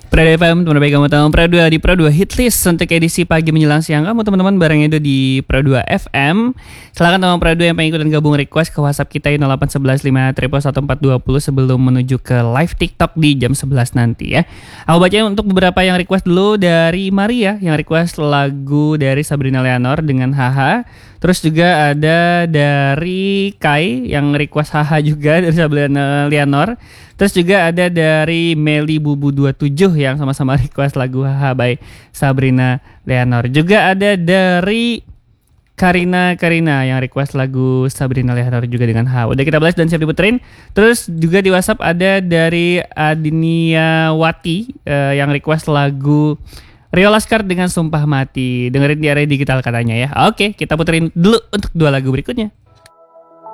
Prado FM, teman baik kamu tahu Prado 2 di Prado 2 Hitlist untuk edisi pagi menjelang siang kamu teman-teman bareng itu di Prado 2 FM. Silakan teman Prado 2 yang pengen ikut dan gabung request ke WhatsApp kita 0811 51420 sebelum menuju ke live TikTok di jam 11 nanti ya. Aku bacain untuk beberapa yang request dulu dari Maria yang request lagu dari Sabrina Leonor dengan Haha. Terus juga ada dari Kai yang request Haha juga dari Sabrina Leonor. Terus juga ada dari Meli Bubu 27 yang sama-sama request lagu Haha by Sabrina Leonor. Juga ada dari Karina yang request lagu Sabrina Leonor juga dengan Haha. Udah kita balas dan siap diputerin. Terus juga di WhatsApp ada dari Adinia Wati yang request lagu Rio Laskar dengan Sumpah Mati. Dengerin di area digital katanya ya. Oke, kita puterin dulu untuk dua lagu berikutnya.